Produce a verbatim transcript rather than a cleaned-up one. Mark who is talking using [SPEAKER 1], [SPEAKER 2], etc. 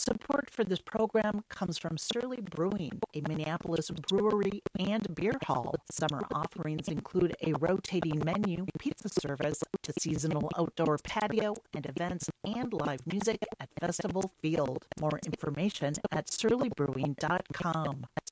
[SPEAKER 1] Support for this program comes from Surly Brewing, a Minneapolis brewery and beer hall. Summer offerings include a rotating menu, pizza service to seasonal outdoor patio and events, and live music at Festival Field. More information at surly brewing dot com.